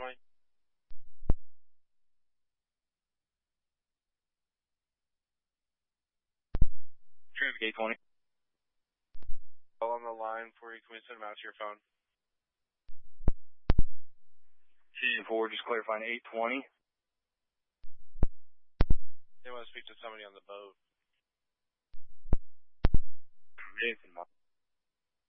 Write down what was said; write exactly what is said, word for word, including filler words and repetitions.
twenty. Traffic eight twenty. All on the line for you. Can we send them out to your phone? C four, just clarifying eight twenty. They want to speak to somebody on the boat. Jason,